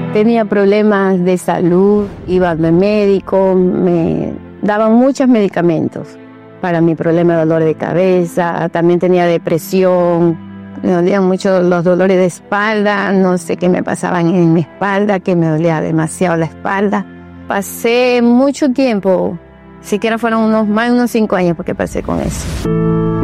Tenía problemas de salud, iba al médico, me daban muchos medicamentos para mi problema de dolor de cabeza, también tenía depresión, me dolían mucho los dolores de espalda, no sé qué me pasaban en mi espalda, que me dolía demasiado la espalda. Pasé mucho tiempo, siquiera fueron más de unos 5 años porque pasé con eso.